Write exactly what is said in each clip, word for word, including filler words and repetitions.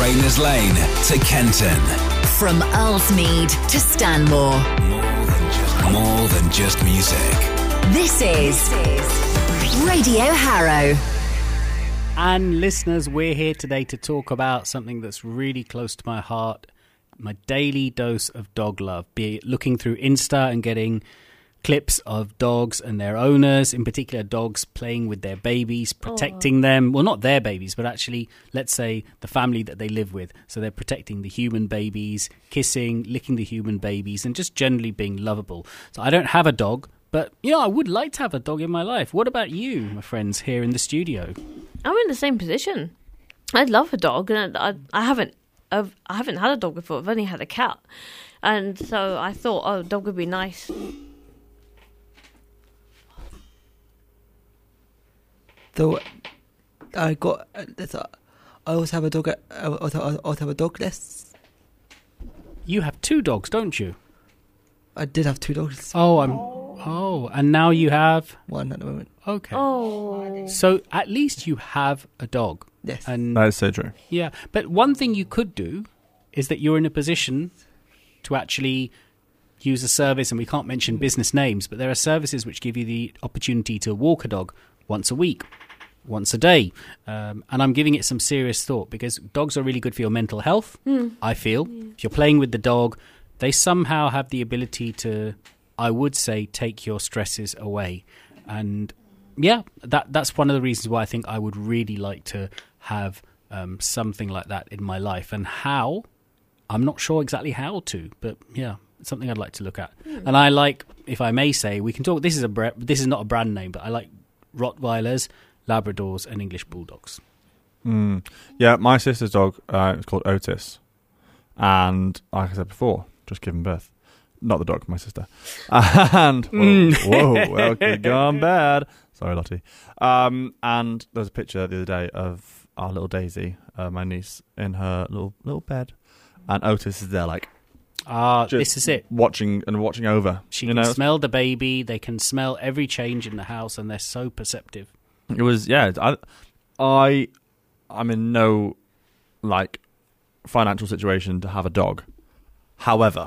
Rayners Lane to Kenton. From Earlsmead to Stanmore. More than just, more than just music. This is, this is Radio Harrow. And listeners, we're here today to talk about something that's really close to my heart, my daily dose of dog love, be it looking through Insta and getting clips of dogs and their owners, in particular dogs playing with their babies, protecting Aww. them. Well, not their babies, but actually, let's say the family that they live with. So they're protecting the human babies, kissing, licking the human babies, and just generally being lovable. So I don't have a dog, but, you know, I would like to have a dog in my life. What about you, my friends, here in the studio? I'm in the same position. I'd love a dog, and I, I haven't I've, I haven't had a dog before. I've only had a cat. And so I thought, oh, a dog would be nice. So I got. Uh, I always have a dog. I always, I always have a dog list. You have two dogs, don't you? I did have two dogs. Oh, I'm. Oh, and now you have one at the moment. Okay. Oh. So at least you have a dog. Yes. And that is so true. Yeah, but one thing you could do is that you're in a position to actually use a service, and we can't mention business names, but there are services which give you the opportunity to walk a dog once a week, once a day. Um, and I'm giving it some serious thought because dogs are really good for your mental health, mm. I feel. Yeah. If you're playing with the dog, they somehow have the ability to, I would say, take your stresses away. And yeah, that that's one of the reasons why I think I would really like to have um, something like that in my life. And how, I'm not sure exactly how to, but yeah, it's something I'd like to look at. Mm. And I like, if I may say, we can talk, this is a bre- this is not a brand name, but I like Rottweilers, Labradors, and English Bulldogs. Mm. Yeah, my sister's dog uh, is called Otis, and like I said before, just given birth. Not the dog, my sister. And whoa, mm. whoa, okay, gone bad. Sorry, Lottie. Um, and there was a picture the other day of our little Daisy, uh, my niece, in her little little bed, and Otis is there, like. Ah, this is it. Watching and watching over. She you can know? smell the baby. They can smell every change in the house, and they're so perceptive. It was, yeah. I, I, I'm in no like financial situation to have a dog. However,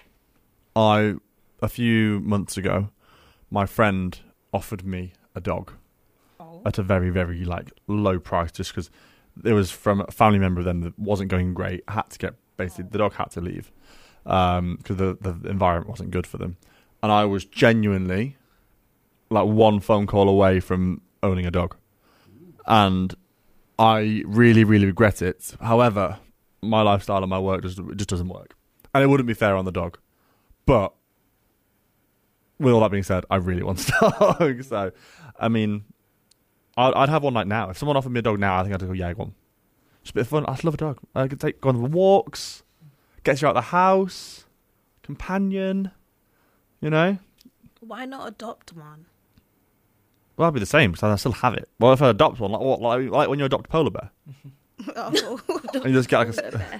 I a few months ago, my friend offered me a dog oh. at a very, very like low price, just because it was from a family member of them that wasn't going great. Had to get basically the dog had to leave. Um, because the, the environment wasn't good for them. And I was genuinely like one phone call away from owning a dog. And I really, really regret it. However, my lifestyle and my work just, it just doesn't work. And it wouldn't be fair on the dog. But with all that being said, I really want a dog. So, I mean, I'd, I'd have one like now. If someone offered me a dog now, I think I'd go, yeah, go on. It's a bit of fun. I'd love a dog. I could take go on walks. Gets you out of the house, companion, you know. Why not adopt one? Well, I'd be the same because I still have it. Well, if I adopt one, like what, like, like when you adopt a polar bear, oh. and you just get like a.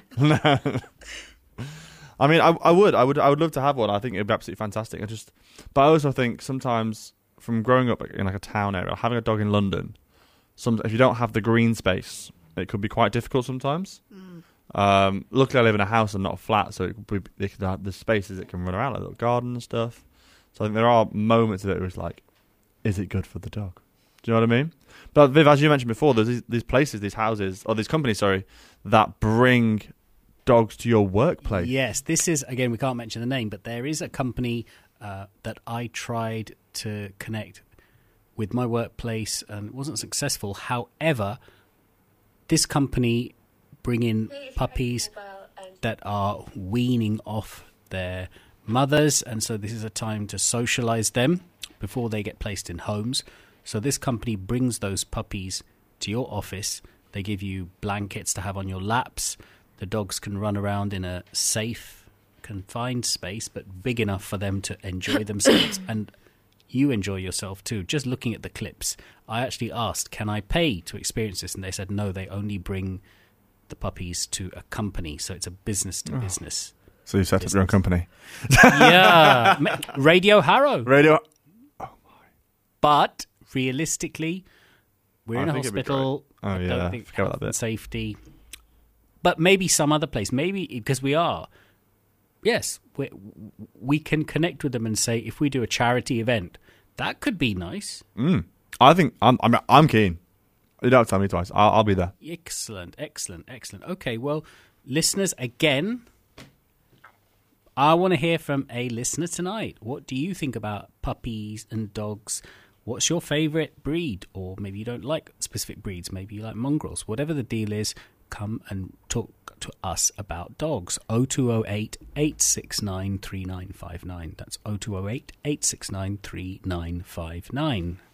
No. I mean, I, I would, I would, I would love to have one. I think it'd be absolutely fantastic. I just, but I also think sometimes from growing up in like a town area, having a dog in London, some if you don't have the green space, it could be quite difficult sometimes. Mm. Um, luckily, I live in a house and not a flat, so it could be, they could have the spaces it can run around, like a little garden and stuff. So I think there are moments of it where it's like, is it good for the dog? Do you know what I mean? But Viv, as you mentioned before, there's these, these places, these houses, or these companies, sorry, that bring dogs to your workplace. Yes, this is, again, we can't mention the name, but there is a company uh, that I tried to connect with my workplace and it wasn't successful. However, this company bring in puppies that are weaning off their mothers, and so this is a time to socialize them before they get placed in homes. So this company brings those puppies to your office. They give you blankets to have on your laps. The dogs can run around in a safe, confined space, but big enough for them to enjoy themselves. And you enjoy yourself too. Just looking at the clips, I actually asked, can I pay to experience this? And they said, no, they only bring the puppies to a company, so it's a business to oh. business. So you set business. up your own company? Yeah, Radio Harrow. Radio. Oh my! But realistically, we're oh, in a hospital. Oh I yeah, don't think forget about that bit. Safety. but maybe some other place. Maybe because we are. Yes, we we can connect with them and say if we do a charity event, that could be nice. Mm. I think I'm I'm I'm keen. You don't have to tell me twice. I'll, I'll be there. Excellent, excellent, excellent. Okay, well, listeners, again, I want to hear from a listener tonight. What do you think about puppies and dogs? What's your favourite breed? Or maybe you don't like specific breeds. Maybe you like mongrels. Whatever the deal is, come and talk to us about dogs. oh two oh eight, eight six nine, three nine five nine. That's oh two oh eight, eight six nine, three nine five nine.